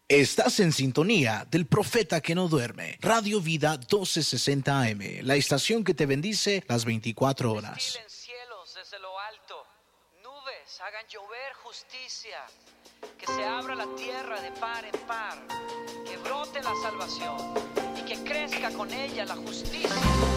Estás en sintonía del profeta que no duerme. Radio Vida 1260 AM, la estación que te bendice las 24 horas. Destilen cielos desde lo alto, nubes hagan llover justicia, que se abra la tierra de par en par, que brote la salvación y que crezca con ella la justicia.